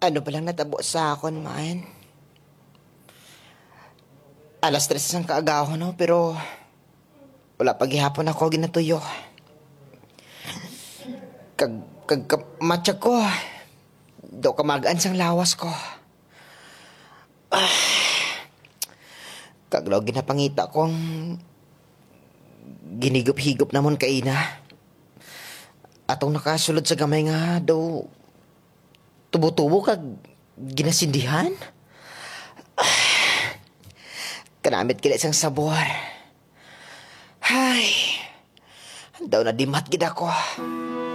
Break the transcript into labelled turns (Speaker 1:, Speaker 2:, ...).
Speaker 1: Ano ba lang natabo sa akon, man? Alas 3 ang kaagaw, no? Pero wala pa gihapon ako ginatuyo. Kag, matyak ko. Do ka magaan sang lawas ko. Kag law ginapangita kong ginigup-higup namon kaina. Atong nakasulod sa gamay nga daw tubo-tubo kag ginasindihan. Kanamit kila isang sabor. Hay, daw na dimat gid ako.